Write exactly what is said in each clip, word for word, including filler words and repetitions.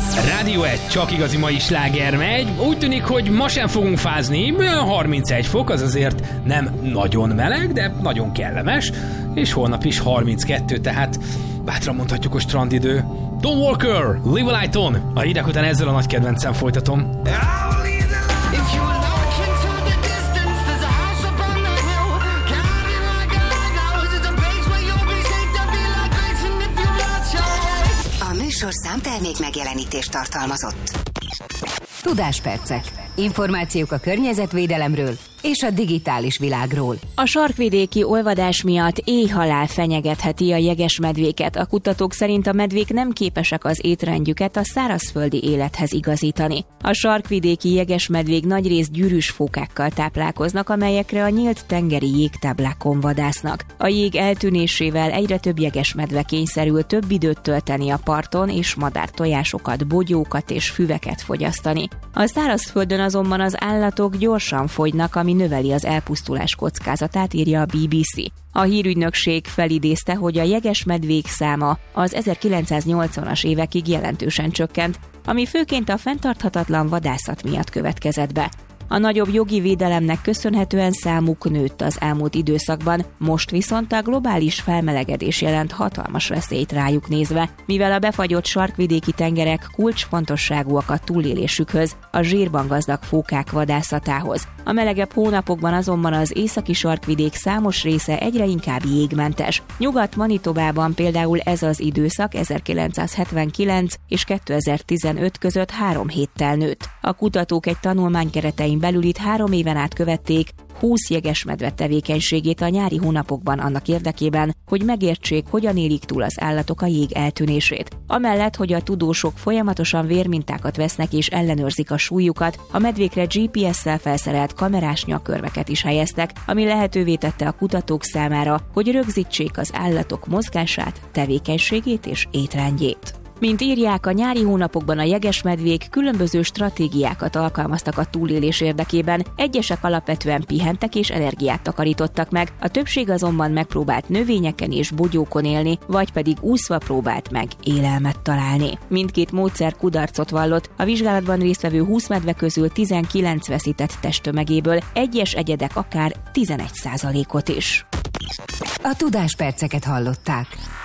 Rádió egy, csak igazi mai sláger megy. Úgy tűnik, hogy ma sem fogunk fázni. harmincegy fok, az azért nem nagyon meleg, de nagyon kellemes. És holnap is harminckettő, tehát bátran mondhatjuk a strandidő. Don Walker, Live a Light On. A hírek után ezzel a nagy kedvencem folytatom. Számtermék megjelenítést tartalmazott. Tudáspercek. Információk a környezetvédelemről és a digitális világról. A sarkvidéki olvadás miatt éhhalál fenyegetheti a jegesmedvéket. A kutatók szerint a medvék nem képesek az étrendjüket a szárazföldi élethez igazítani. A sarkvidéki jegesmedvék nagyrészt gyűrűs fókákkal táplálkoznak, amelyekre a nyílt tengeri jégtáblákon vadásznak. A jég eltűnésével egyre több jegesmedve kényszerül több időt tölteni a parton, és madártojásokat, bogyókat és füveket fogyasztani. A szárazföldön azonban az állatok gyorsan fogynak, ami növeli az elpusztulás kockázatát, írja a bé bé cé. A hírügynökség felidézte, hogy a jegesmedvék száma az ezerkilencszáznyolcvanas évekig jelentősen csökkent, ami főként a fenntarthatatlan vadászat miatt következett be. A nagyobb jogi védelemnek köszönhetően számuk nőtt az elmúlt időszakban, most viszont a globális felmelegedés jelent hatalmas veszélyt rájuk nézve, mivel a befagyott sarkvidéki tengerek kulcsfontosságúak a túlélésükhöz, a zsírban gazdag fókák vadászatához. A melegebb hónapokban azonban az északi sarkvidék számos része egyre inkább jégmentes. Nyugat-Manitobában például ez az időszak ezerkilencszázhetvenkilenc és kétezer-tizenöt között három héttel nőtt. A kutatók egy tanulmány keretein belül itt három éven át követték húsz jegesmedve tevékenységét a nyári hónapokban annak érdekében, hogy megértsék, hogyan élik túl az állatok a jég eltűnését. Amellett, hogy a tudósok folyamatosan vérmintákat vesznek és ellenőrzik a súlyukat, a medvékre gé pé es-szel felszerelt kamerás nyakkörveket is helyeztek, ami lehetővé tette a kutatók számára, hogy rögzítsék az állatok mozgását, tevékenységét és étrendjét. Mint írják, a nyári hónapokban a jegesmedvék különböző stratégiákat alkalmaztak a túlélés érdekében, egyesek alapvetően pihentek és energiát takarítottak meg, a többség azonban megpróbált növényeken és bogyókon élni, vagy pedig úszva próbált meg élelmet találni. Mindkét módszer kudarcot vallott, a vizsgálatban résztvevő húsz medve közül tizenkilenc veszített testtömegéből, egyes egyedek akár tizenegy százalékot is. A tudásperceket hallották.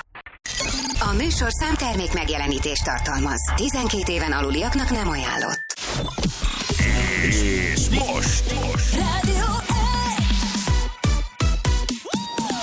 A műsor számtermék megjelenítést tartalmaz. tizenkét éven aluliaknak nem ajánlott. És most! most. Rádió